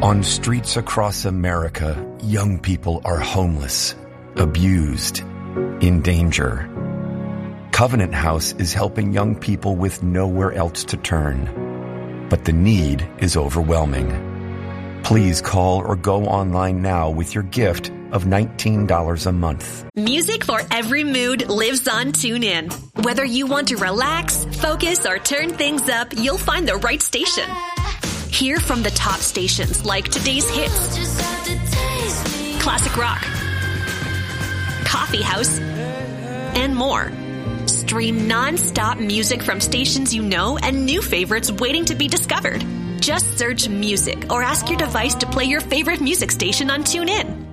On streets across America, young people are homeless, abused, in danger. Covenant House is helping young people with nowhere else to turn. But the need is overwhelming. Please call or go online now with your gift of $19 a month. Music for every mood lives on TuneIn. Whether you want to relax, focus, or turn things up, you'll find the right station. Hear from the top stations like Today's Hits, Classic Rock, Coffee House, and more. Stream non-stop music from stations you know and new favorites waiting to be discovered. Just search music or ask your device to play your favorite music station on TuneIn.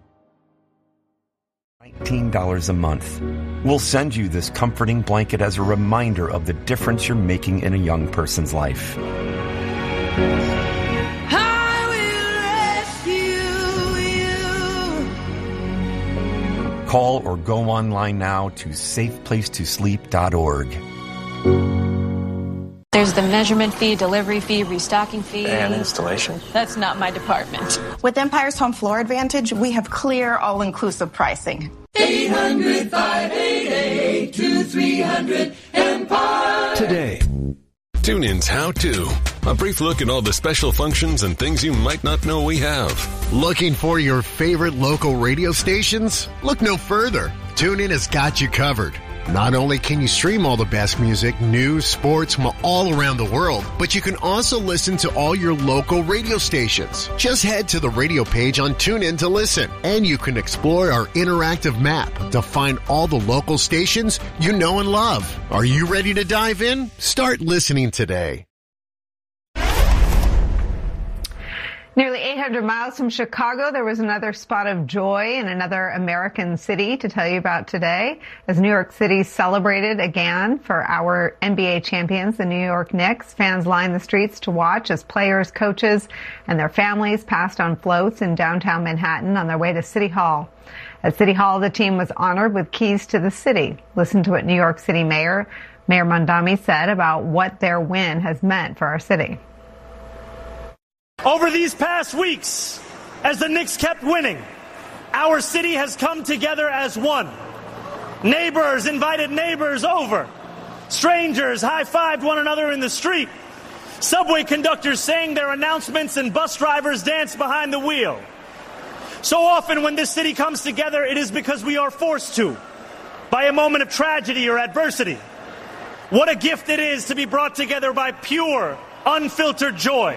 $19 a month. We'll send you this comforting blanket as a reminder of the difference you're making in a young person's life. I will rescue you. Call or go online now to safeplacetosleep.org. There's the measurement fee, delivery fee, restocking fee. And installation. That's not my department. With Empire's Home Floor Advantage, we have clear, all-inclusive pricing. 800-588-2300 Today. TuneIn's How To. A brief look at all the special functions and things you might not know we have. Looking for your favorite local radio stations? Look no further. TuneIn has got you covered. Not only can you stream all the best music, news, sports from all around the world, but you can also listen to all your local radio stations. Just head to the radio page on TuneIn to listen, and you can explore our interactive map to find all the local stations you know and love. Are you ready to dive in? Start listening today. Nearly 800 miles from Chicago, there was another spot of joy in another American city to tell you about today, as New York City celebrated again for our NBA champions, the New York Knicks. Fans lined the streets to watch as players, coaches, and their families passed on floats in downtown Manhattan on their way to City Hall. At City Hall, the team was honored with keys to the city. Listen to what New York City Mayor Mamdani said about what their win has meant for our city. Over these past weeks, as the Knicks kept winning, our city has come together as one. Neighbors invited neighbors over. Strangers high-fived one another in the street. Subway conductors sang their announcements and bus drivers danced behind the wheel. So often when this city comes together, it is because we are forced to, by a moment of tragedy or adversity. What a gift it is to be brought together by pure, unfiltered joy.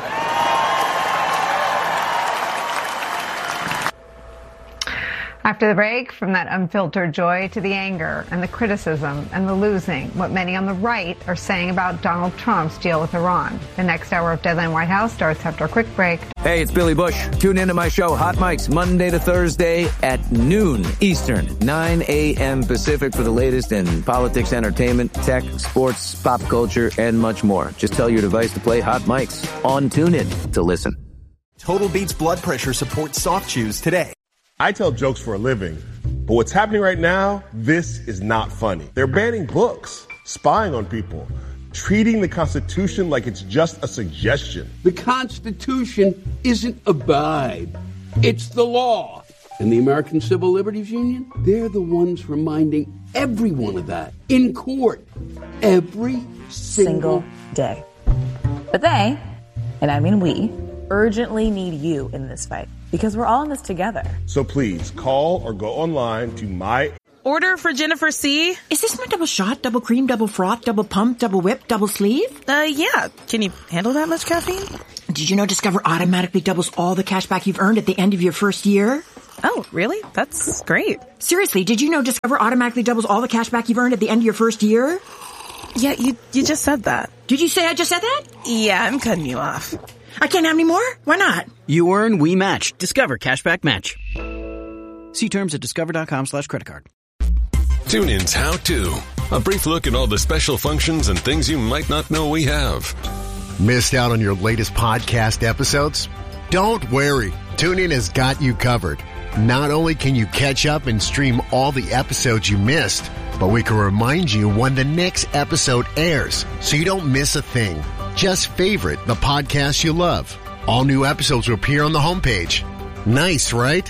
After the break, from that unfiltered joy to the anger and the criticism and the losing, what many on the right are saying about Donald Trump's deal with Iran. The next hour of Deadline White House starts after a quick break. Hey, it's Billy Bush. Tune into my show, Hot Mics, Monday to Thursday at noon Eastern, 9 a.m. Pacific for the latest in politics, entertainment, tech, sports, pop culture, and much more. Just tell your device to play Hot Mics on TuneIn to listen. Total Beats blood pressure support soft chews today. I tell jokes for a living, but what's happening right now, this is not funny. They're banning books, spying on people, treating the Constitution like it's just a suggestion. The Constitution isn't a bribe. It's the law. And the American Civil Liberties Union, they're the ones reminding everyone of that in court every single day. But they, and I mean we, urgently need you in this fight. Because we're all in this together. So please, call or go online to my... Order for Jennifer C. Is this my double shot, double cream, double froth, double pump, double whip, double sleeve? Yeah. Can you handle that much caffeine? Did you know Discover automatically doubles all the cash back you've earned at the end of your first year? Oh, really? That's great. Seriously, did you know Discover automatically doubles all the cash back you've earned at the end of your first year? Yeah, you just said that. Did you say I just said that? Yeah, I'm cutting you off. I can't have any more? Why not? You earn, we match. Discover Cashback Match. See terms at discover.com/creditcard. TuneIn's How To. A brief look at all the special functions and things you might not know we have. Missed out on your latest podcast episodes? Don't worry. TuneIn has got you covered. Not only can you catch up and stream all the episodes you missed, but we can remind you when the next episode airs so you don't miss a thing. Just favorite the podcast you love. All new episodes will appear on the homepage. Nice, right?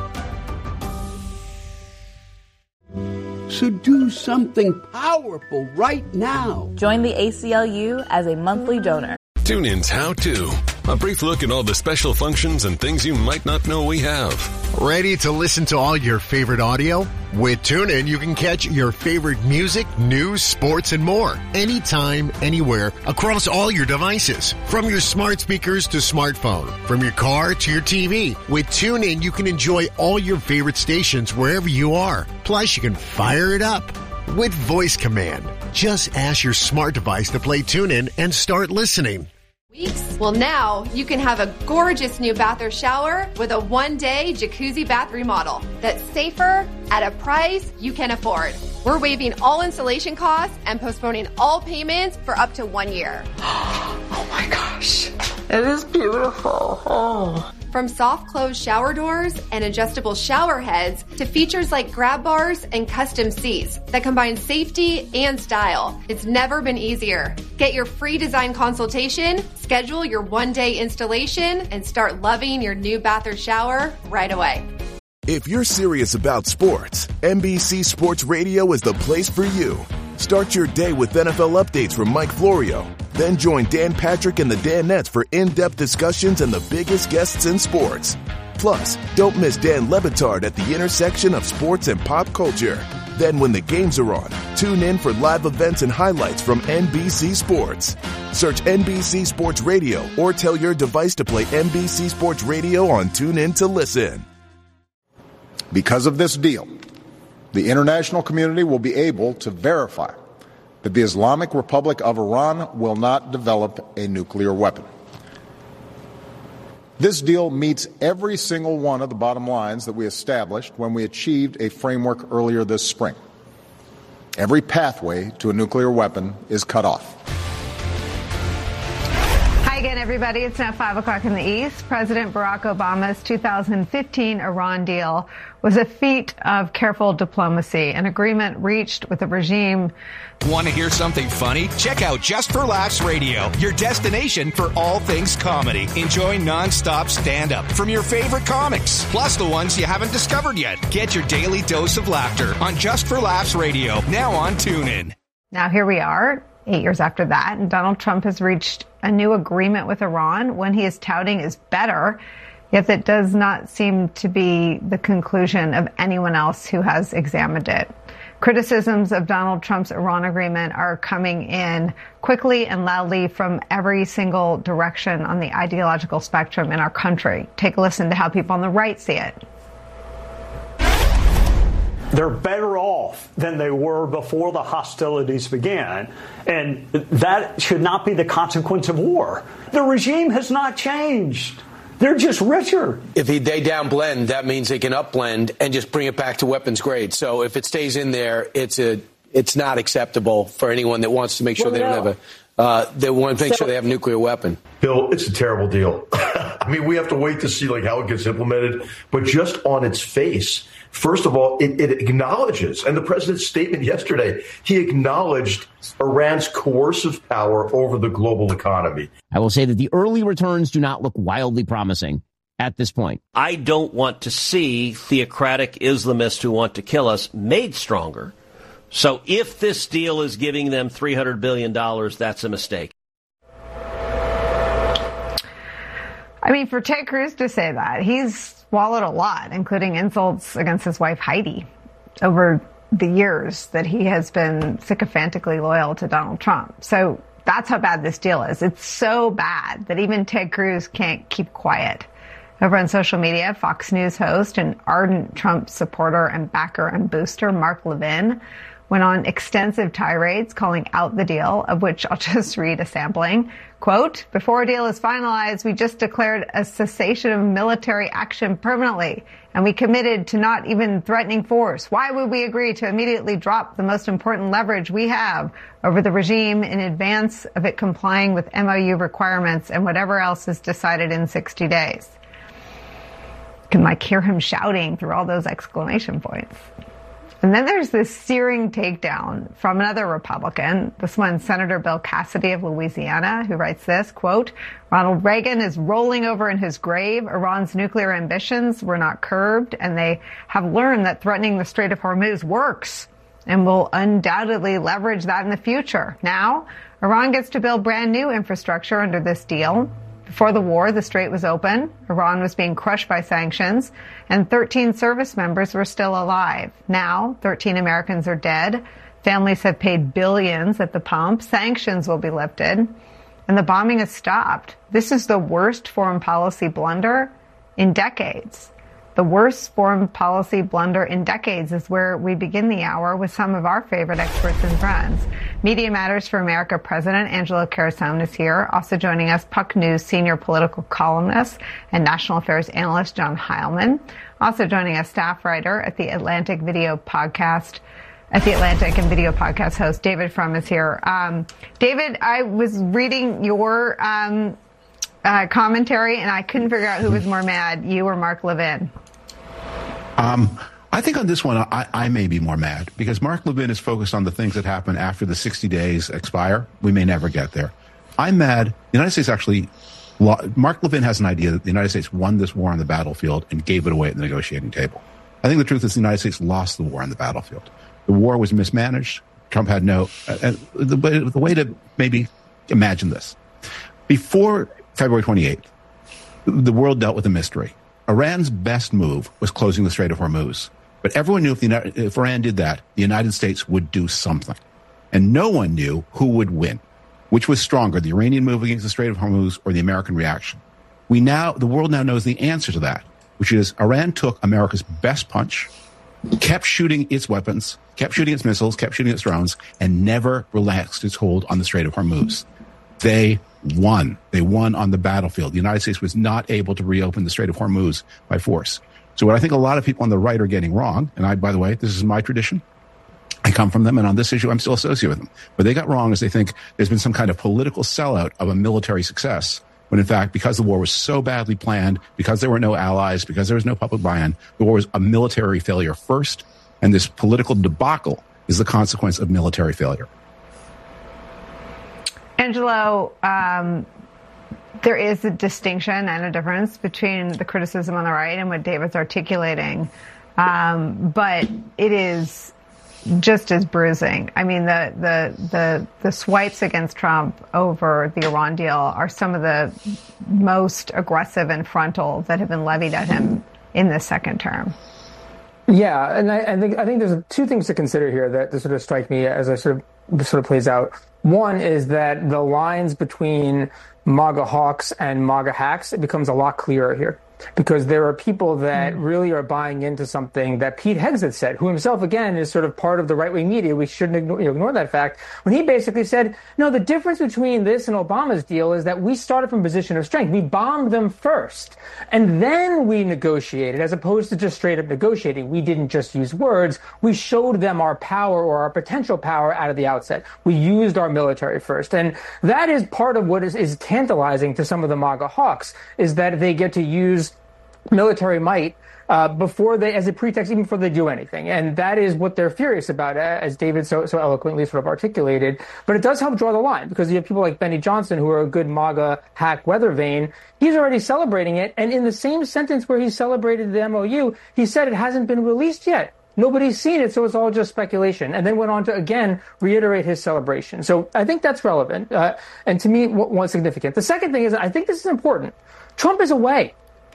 So do something powerful right now. Join the ACLU as a monthly donor. TuneIn's How To. A brief look at all the special functions and things you might not know we have. Ready to listen to all your favorite audio? With TuneIn, you can catch your favorite music, news, sports, and more. Anytime, anywhere, across all your devices. From your smart speakers to smartphone. From your car to your TV. With TuneIn, you can enjoy all your favorite stations wherever you are. Plus, you can fire it up with voice command. Just ask your smart device to play TuneIn and start listening. Well, now you can have a gorgeous new bath or shower with a one-day jacuzzi bath remodel that's safer at a price you can afford. We're waiving all installation costs and postponing all payments for up to 1 year. Oh my gosh. It is beautiful. Oh. From soft close shower doors and adjustable shower heads to features like grab bars and custom seats that combine safety and style. It's never been easier. Get your free design consultation, schedule your one-day installation, and start loving your new bath or shower right away. If you're serious about sports, NBC Sports Radio is the place for you. Start your day with NFL updates from Mike Florio. Then join Dan Patrick and the Danettes for in-depth discussions and the biggest guests in sports. Plus, don't miss Dan Le Batard at the intersection of sports and pop culture. Then when the games are on, tune in for live events and highlights from NBC Sports. Search NBC Sports Radio or tell your device to play NBC Sports Radio on TuneIn to listen. Because of this deal, the international community will be able to verify that the Islamic Republic of Iran will not develop a nuclear weapon. This deal meets every single one of the bottom lines that we established when we achieved a framework earlier this spring. Every pathway to a nuclear weapon is cut off. Hi again, everybody. It's now 5 o'clock in the East. President Barack Obama's 2015 Iran deal was a feat of careful diplomacy, an agreement reached with the regime. Want to hear something funny? Check out Just for Laughs Radio, your destination for all things comedy. Enjoy nonstop stand-up from your favorite comics, plus the ones you haven't discovered yet. Get your daily dose of laughter on Just for Laughs Radio, now on TuneIn. Now here we are, 8 years after that, and Donald Trump has reached a new agreement with Iran, one he is touting is better, yet that does not seem to be the conclusion of anyone else who has examined it. Criticisms of Donald Trump's Iran agreement are coming in quickly and loudly from every single direction on the ideological spectrum in our country. Take a listen to how people on the right see it. They're better off than they were before the hostilities began, and that should not be the consequence of war. The regime has not changed. They're just richer. If they downblend, that means they can upblend and just bring it back to weapons grade. So if it stays in there, it's not acceptable for anyone that wants to make sure they don't have they want to make sure they have a nuclear weapon. Bill, it's a terrible deal. I mean, we have to wait to see how it gets implemented. But just on its face, first of all, it acknowledges, and the president's statement yesterday, he acknowledged Iran's coercive power over the global economy. I will say that the early returns do not look wildly promising at this point. I don't want to see theocratic Islamists who want to kill us made stronger. So if this deal is giving them $300 billion, that's a mistake. I mean, for Ted Cruz to say that, he's swallowed a lot, including insults against his wife, Heidi, over the years that he has been sycophantically loyal to Donald Trump. So that's how bad this deal is. It's so bad that even Ted Cruz can't keep quiet. Over on social media, Fox News host and ardent Trump supporter and backer and booster Mark Levin went on extensive tirades calling out the deal, of which I'll just read a sampling. Quote, "Before a deal is finalized, we just declared a cessation of military action permanently, and we committed to not even threatening force. Why would we agree to immediately drop the most important leverage we have over the regime in advance of it complying with MOU requirements and whatever else is decided in 60 days? You can hear him shouting through all those exclamation points. And then there's this searing takedown from another Republican, this one, Senator Bill Cassidy of Louisiana, who writes this, quote, Ronald Reagan is rolling over in his grave. Iran's nuclear ambitions were not curbed, and they have learned that threatening the Strait of Hormuz works and will undoubtedly leverage that in the future. Now, Iran gets to build brand new infrastructure under this deal. Before the war, the strait was open, Iran was being crushed by sanctions, and 13 service members were still alive. Now, 13 Americans are dead. Families have paid billions at the pump. Sanctions will be lifted, and the bombing has stopped. This is the worst foreign policy blunder in decades. The worst foreign policy blunder in decades is where we begin the hour with some of our favorite experts and friends. Media Matters for America President Angelo Carusone is here. Also joining us, Puck News senior political columnist and national affairs analyst John Heilman. Also joining us, staff writer at the Atlantic and Video Podcast host David Frum is here. David, I was reading your commentary and I couldn't figure out who was more mad, you or Mark Levin. I think on this one, I may be more mad because Mark Levin is focused on the things that happen after the 60 days expire. We may never get there. I'm mad. The United States actually, Mark Levin has an idea that the United States won this war on the battlefield and gave it away at the negotiating table. I think the truth is the United States lost the war on the battlefield. The war was mismanaged. Trump had the way to maybe imagine this. Before February 28th, the world dealt with a mystery. Iran's best move was closing the Strait of Hormuz. But everyone knew if Iran did that, the United States would do something. And no one knew who would win, which was stronger, the Iranian move against the Strait of Hormuz or the American reaction. The world now knows the answer to that, which is Iran took America's best punch, kept shooting its weapons, kept shooting its missiles, kept shooting its drones, and never relaxed its hold on the Strait of Hormuz. They won. They won on the battlefield. The United States was not able to reopen the Strait of Hormuz by force. So what I think a lot of people on the right are getting wrong, and by the way, this is my tradition. I come from them, and on this issue, I'm still associated with them. What they got wrong is they think there's been some kind of political sellout of a military success, when in fact, because the war was so badly planned, because there were no allies, because there was no public buy-in, the war was a military failure first, and this political debacle is the consequence of military failure. Angelo, there is a distinction and a difference between the criticism on the right and what David's articulating, but it is just as bruising. I mean, the swipes against Trump over the Iran deal are some of the most aggressive and frontal that have been levied at him in this second term. Yeah, and I think there's two things to consider here that sort of strike me as this sort of plays out. One is that the lines between MAGA hawks and MAGA hacks, it becomes a lot clearer here. Because there are people that really are buying into something that Pete Hegseth said, who himself, again, is sort of part of the right-wing media. We shouldn't ignore that fact. When he basically said, no, the difference between this and Obama's deal is that we started from a position of strength. We bombed them first, and then we negotiated, as opposed to just straight-up negotiating. We didn't just use words. We showed them our power or our potential power out of the outset. We used our military first. And that is part of what is tantalizing to some of the MAGA hawks, is that they get to use military might as a pretext, even before they do anything. And that is what they're furious about, as David so eloquently sort of articulated. But it does help draw the line, because you have people like Benny Johnson, who are a good MAGA hack weather vane. He's already celebrating it. And in the same sentence where he celebrated the MOU, he said it hasn't been released yet. Nobody's seen it, so it's all just speculation. And then went on to, again, reiterate his celebration. So I think that's relevant. And to me, one significant. The second thing is, I think this is important. Trump is away.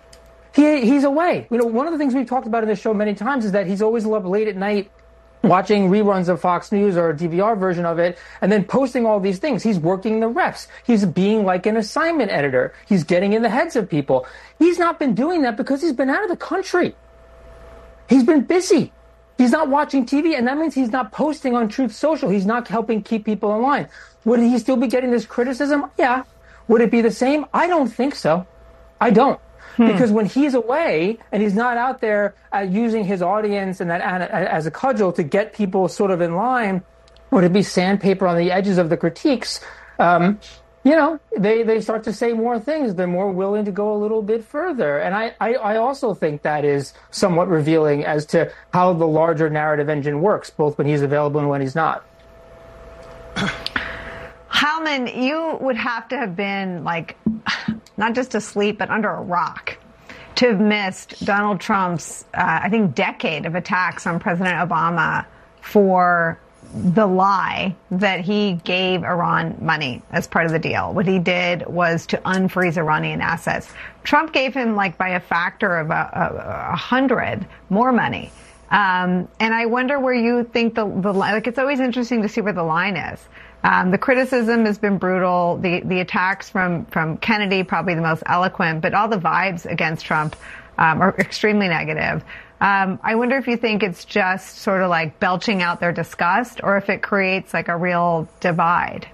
He's away. One of the things we've talked about in this show many times is that he's always up late at night watching reruns of Fox News or a DVR version of it and then posting all these things. He's working the refs. He's being like an assignment editor. He's getting in the heads of people. He's not been doing that because he's been out of the country. He's been busy. He's not watching TV, and that means he's not posting on Truth Social. He's not helping keep people in line. Would he still be getting this criticism? Yeah. Would it be the same? I don't think so. I don't. Because when he's away and he's not out there using his audience and that as a cudgel to get people sort of in line, would it be sandpaper on the edges of the critiques? they start to say more things. They're more willing to go a little bit further. And I also think that is somewhat revealing as to how the larger narrative engine works, both when he's available and when he's not. Howman, you would have to have been not just asleep, but under a rock to have missed Donald Trump's, I think, decade of attacks on President Obama for the lie that he gave Iran money as part of the deal. What he did was to unfreeze Iranian assets. Trump gave him, by a factor of 100 more money. And I wonder where you think the line, it's always interesting to see where the line is. The criticism has been brutal. The attacks from Kennedy, probably the most eloquent, but all the vibes against Trump are extremely negative. I wonder if you think it's just sort of belching out their disgust, or if it creates a real divide.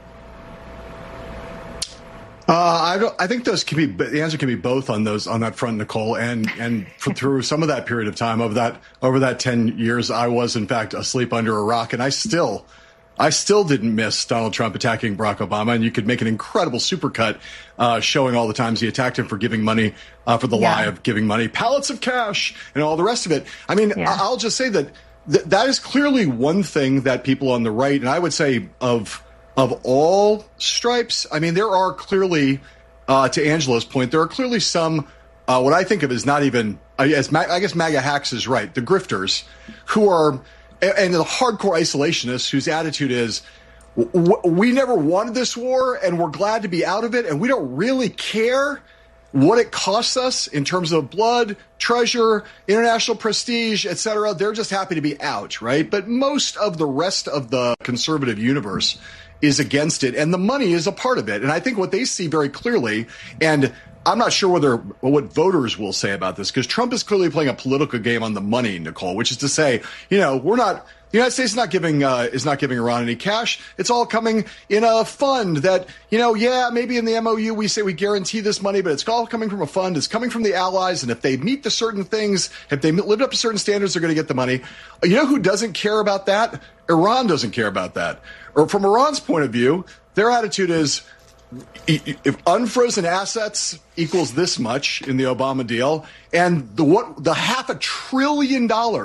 I think the answer can be both on that front, Nicole, and through some of that period of time over that 10 years, I was in fact asleep under a rock, and I still didn't miss Donald Trump attacking Barack Obama, and you could make an incredible supercut showing all the times he attacked him for giving money, for the lie of giving money, pallets of cash, and all the rest of it. I mean, I'll just say that is clearly one thing that people on the right, and I would say of all stripes, I mean, there are clearly, to Angela's point, there are clearly some, what I think of as not even, I guess MAGA hacks is right, the grifters, who are, and the hardcore isolationists whose attitude is, we never wanted this war and we're glad to be out of it, and we don't really care what it costs us in terms of blood, treasure, international prestige, etc. They're just happy to be out, right? But most of the rest of the conservative universe is against it, and the money is a part of it. And I think what they see very clearly, and I'm not sure what voters will say about this, because Trump is clearly playing a political game on the money, Nicole, which is to say, the United States is not giving Iran any cash. It's all coming in a fund that, maybe in the MOU we say we guarantee this money, but it's all coming from a fund. It's coming from the allies. And if they meet the certain things, if they live up to certain standards, they're going to get the money. You know who doesn't care about that? Iran doesn't care about that. Or from Iran's point of view, their attitude is, if unfrozen assets equals this much in the Obama deal, and the $500 billion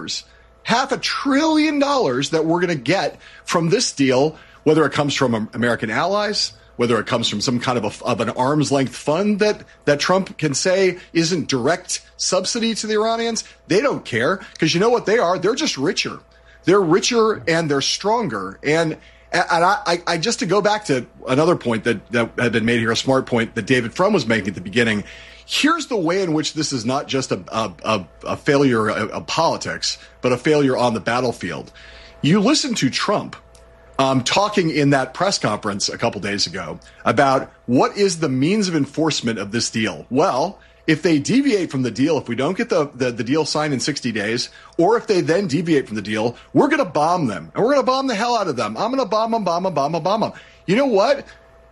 that we're going to get from this deal, whether it comes from American allies, whether it comes from some kind of an arm's length fund that Trump can say isn't direct subsidy to the Iranians, they don't care, because you know what they are? They're just richer. They're richer and they're stronger. And I just to go back to another point that had been made here, a smart point that David Frum was making at the beginning. Here's the way in which this is not just a failure of politics, but a failure on the battlefield. You listen to Trump talking in that press conference a couple days ago about what is the means of enforcement of this deal. Well, if they deviate from the deal, if we don't get the deal signed in 60 days, or if they then deviate from the deal, we're going to bomb them. And we're going to bomb the hell out of them. I'm going to bomb them. You know what?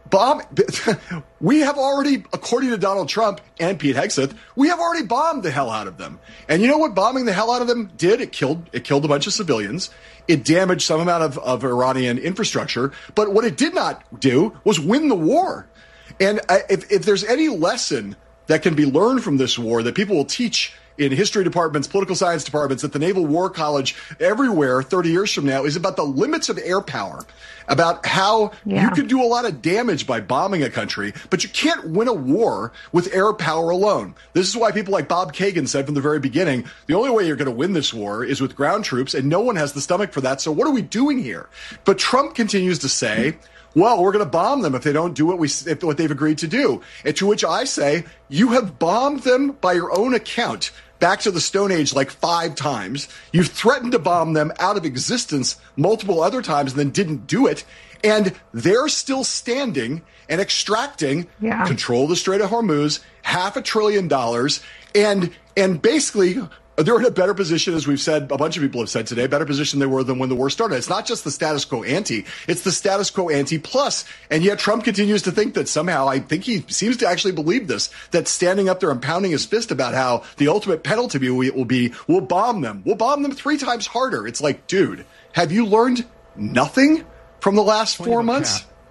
We have already, according to Donald Trump and Pete Hegseth, we have already bombed the hell out of them. And you know what bombing the hell out of them did? It killed a bunch of civilians. It damaged some amount of Iranian infrastructure. But what it did not do was win the war. And if there's any lesson that can be learned from this war that people will teach in history departments, political science departments, at the Naval War College, everywhere 30 years from now, is about the limits of air power, about how you can do a lot of damage by bombing a country, but you can't win a war with air power alone. This is why people like Bob Kagan said from the very beginning, the only way you're going to win this war is with ground troops, and no one has the stomach for that. So what are we doing here? But Trump continues to say, well, we're going to bomb them if they don't do what they've agreed to do. And to which I say, you have bombed them by your own account back to the Stone Age 5 times. You've threatened to bomb them out of existence multiple other times and then didn't do it. And they're still standing and extracting control of the Strait of Hormuz, $500 billion. And basically, they're in a better position, as we've said, a bunch of people have said today, better position they were than when the war started. It's not just the status quo ante, it's the status quo ante plus. And yet Trump continues to think that somehow, I think he seems to actually believe this, that standing up there and pounding his fist about how the ultimate penalty will be, we'll bomb them. We'll bomb them 3 times harder. It's like, dude, have you learned nothing from the last 4 months?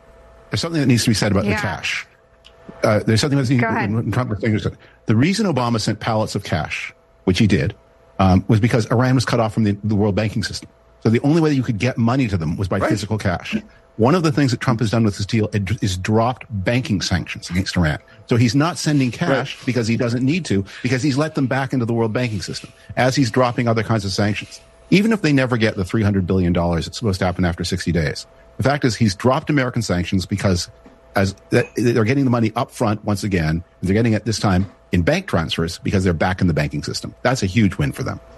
there's something that needs to be said about the cash. There's something that Trump the reason Obama sent pallets of cash, which he did, was because Iran was cut off from the world banking system. So the only way that you could get money to them was by physical cash. One of the things that Trump has done with this deal is dropped banking sanctions against Iran. So he's not sending cash because he doesn't need to, because he's let them back into the world banking system as he's dropping other kinds of sanctions. Even if they never get the $300 billion that's supposed to happen after 60 days. The fact is he's dropped American sanctions because they're getting the money up front once again, and they're getting it this time in bank transfers because they're back in the banking system. That's a huge win for them.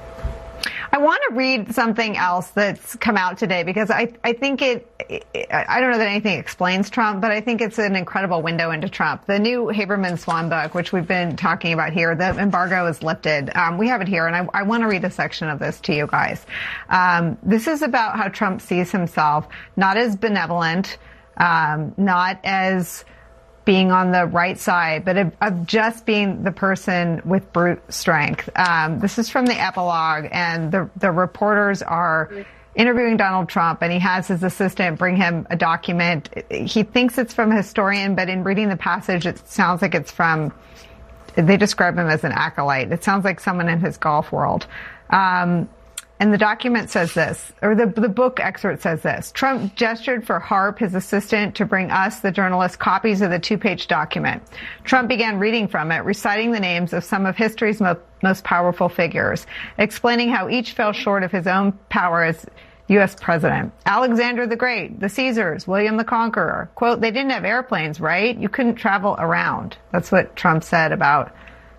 I want to read something else that's come out today because I think I don't know that anything explains Trump, but I think it's an incredible window into Trump. The new Haberman Swan book, which we've been talking about here, the embargo is lifted. We have it here, and I want to read a section of this to you guys. This is about how Trump sees himself not as benevolent, not as being on the right side, but of just being the person with brute strength. This is from the epilogue, and the reporters are interviewing Donald Trump, and he has his assistant bring him a document. He thinks it's from a historian, but in reading the passage, it sounds like it's from, they describe him as an acolyte. It sounds like someone in his golf world. And the document says this, or the book excerpt says this: Trump gestured for Harp, his assistant, to bring us, the journalists, copies of the 2-page document. Trump began reading from it, reciting the names of some of history's most powerful figures, explaining how each fell short of his own power as U.S. president. Alexander the Great, the Caesars, William the Conqueror. Quote, they didn't have airplanes, right? You couldn't travel around. That's what Trump said about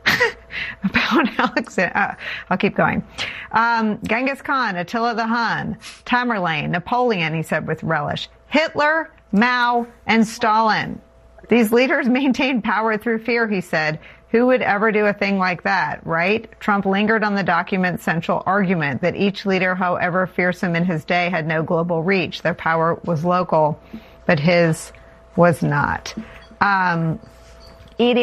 Alexander. I'll keep going. Genghis Khan, Attila the Hun, Tamerlane, Napoleon, he said with relish, Hitler, Mao, and Stalin. These leaders maintained power through fear, he said. Who would ever do a thing like that, right? Trump lingered on the document's central argument that each leader, however fearsome in his day, had no global reach. Their power was local, but his was not. It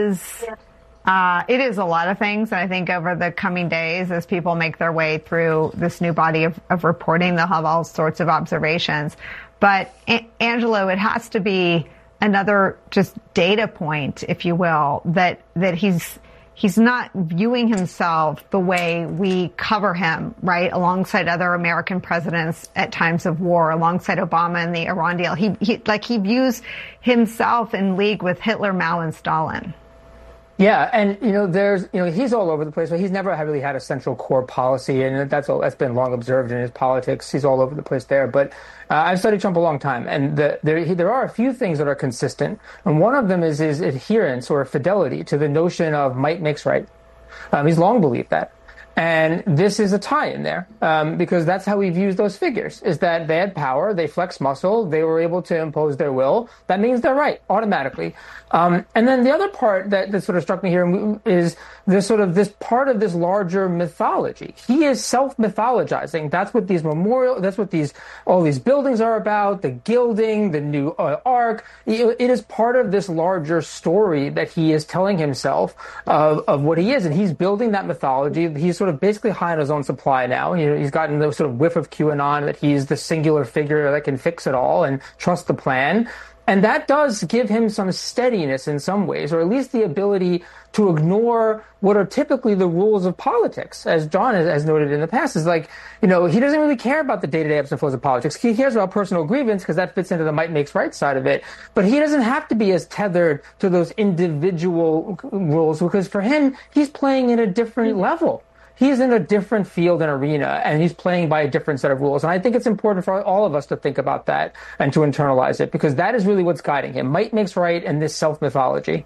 is a lot of things, and I think over the coming days, as people make their way through this new body of reporting, they'll have all sorts of observations. But, Angelo, it has to be another just data point, if you will, that he's not viewing himself the way we cover him, right, alongside other American presidents at times of war, alongside Obama and the Iran deal. He views himself in league with Hitler, Mao, and Stalin. Yeah, and he's all over the place, but he's never really had a central core policy, and that's been long observed in his politics. He's all over the place there. But I've studied Trump a long time, and there are a few things that are consistent, and one of them is his adherence or fidelity to the notion of might makes right. He's long believed that. And this is a tie in there, because that's how he views those figures, is that they had power, they flexed muscle, they were able to impose their will. That means they're right, automatically. And then the other part that sort of struck me here is this part of this larger mythology. He is self-mythologizing. That's what all these buildings are about, the gilding, the new ark. It is part of this larger story that he is telling himself of what he is. And he's building that mythology. He's sort of basically high on his own supply now. He's gotten the sort of whiff of QAnon that he's the singular figure that can fix it all and trust the plan. And that does give him some steadiness in some ways, or at least the ability to ignore what are typically the rules of politics. As John has noted in the past, is like, he doesn't really care about the day-to-day ebbs and flows of politics. He cares about personal grievance because that fits into the might makes right side of it. But he doesn't have to be as tethered to those individual rules, because for him, he's playing in a different level. He's in a different field and arena, and he's playing by a different set of rules. And I think it's important for all of us to think about that and to internalize it, because that is really what's guiding him. Might makes right, and this self-mythology.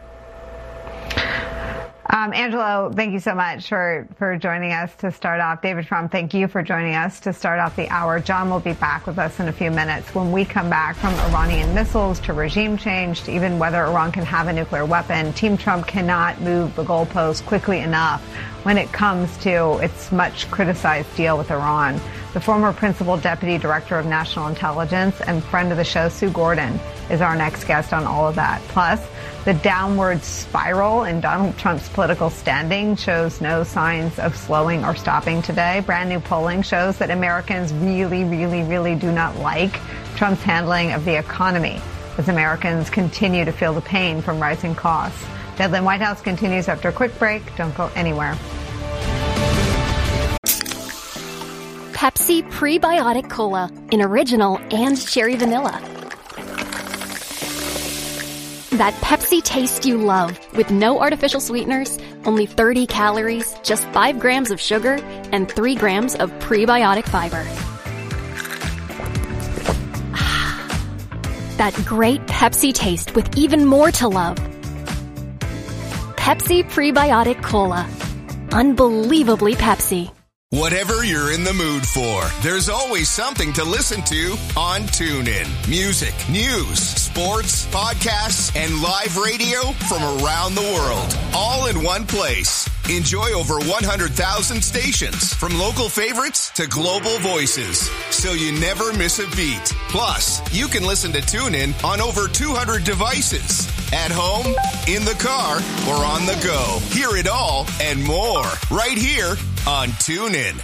Angelo, thank you so much for joining us to start off. David Frum, thank you for joining us to start off the hour. John will be back with us in a few minutes. When we come back, from Iranian missiles to regime change to even whether Iran can have a nuclear weapon, Team Trump cannot move the goalposts quickly enough when it comes to its much criticized deal with Iran. The former principal deputy director of national intelligence and friend of the show, Sue Gordon, is our next guest on all of that. Plus, the downward spiral in Donald Trump's political standing shows no signs of slowing or stopping today. Brand new polling shows that Americans really, really, really do not like Trump's handling of the economy as Americans continue to feel the pain from rising costs. Deadline White House continues after a quick break. Don't go anywhere. Pepsi Prebiotic Cola in original and cherry vanilla. That Pepsi taste you love with no artificial sweeteners, only 30 calories, just 5 grams of sugar, and 3 grams of prebiotic fiber. That great Pepsi taste with even more to love. Pepsi Prebiotic Cola. Unbelievably Pepsi. Whatever you're in the mood for, there's always something to listen to on TuneIn. Music, news, sports, podcasts, and live radio from around the world, all in one place. Enjoy over 100,000 stations, from local favorites to global voices, so you never miss a beat. Plus, you can listen to TuneIn on over 200 devices. At home, in the car, or on the go. Hear it all and more right here on TuneIn.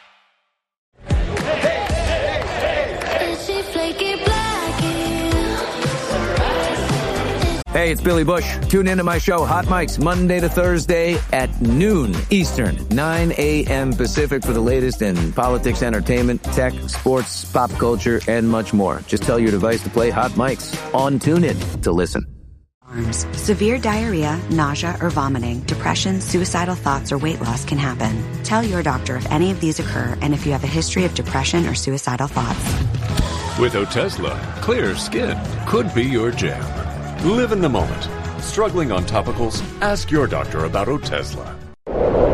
Hey, it's Billy Bush. Tune into my show, Hot Mics, Monday to Thursday at noon Eastern, 9 a.m. Pacific for the latest in politics, entertainment, tech, sports, pop culture, and much more. Just tell your device to play Hot Mics on TuneIn to listen. Severe diarrhea, nausea, or vomiting, depression, suicidal thoughts, or weight loss can happen. Tell your doctor if any of these occur and if you have a history of depression or suicidal thoughts. With Otezla, clear skin could be your jam. Live in the moment. Struggling on topicals? Ask your doctor about Otezla.